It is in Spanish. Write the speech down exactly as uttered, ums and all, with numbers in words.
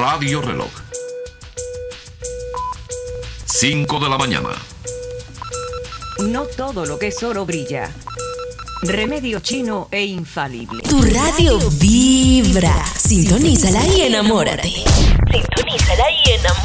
Radio Reloj. cinco de la mañana. No todo lo que es oro brilla. Remedio chino e infalible. Tu radio vibra. Sintonízala y enamórate. Sintonízala y enamórate.